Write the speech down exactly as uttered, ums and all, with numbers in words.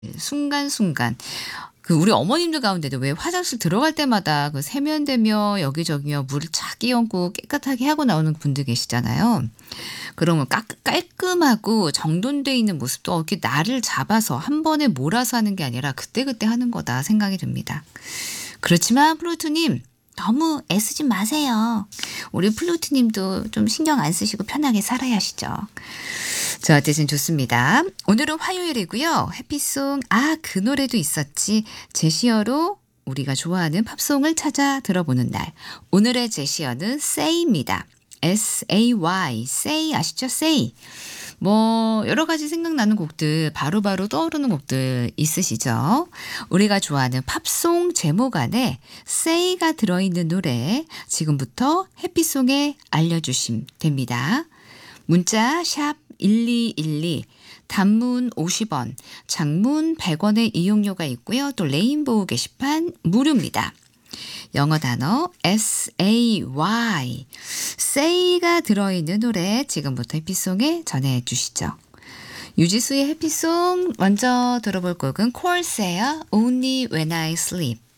순간순간 그 우리 어머님들 가운데도 왜 화장실 들어갈 때마다 그 세면대며 여기저기며 물을 쫙 끼얹고 깨끗하게 하고 나오는 분들 계시잖아요. 그러면 깔 깔끔하고 정돈돼 있는 모습도 이렇게 날을 잡아서 한 번에 몰아서 하는 게 아니라 그때그때 하는 거다 생각이 듭니다. 그렇지만 플루토님 너무 애쓰지 마세요. 우리 플루토님도 좀 신경 안 쓰시고 편하게 살아야 하시죠. 저한테는 좋습니다. 오늘은 화요일이고요. 해피송 아 그 노래도 있었지. 제시어로 우리가 좋아하는 팝송을 찾아 들어보는 날. 오늘의 제시어는 say입니다. 에스 에이 와이 say 아시죠? say. 뭐 여러 가지 생각나는 곡들 바로바로 떠오르는 곡들 있으시죠? 우리가 좋아하는 팝송 제목 안에 say가 들어있는 노래 지금부터 해피송에 알려주시면 됩니다. 문자 샵 일이일이 단문 오십 원, 장문 백 원의 이용료가 있고요. 또 레인보우 게시판 무료입니다. 영어 단어 에스 에이 와이 say가 들어있는 노래 지금부터 해피송에 전해주시죠. 유지수의 해피송 먼저 들어볼 곡은 콜세어 Only When I Sleep.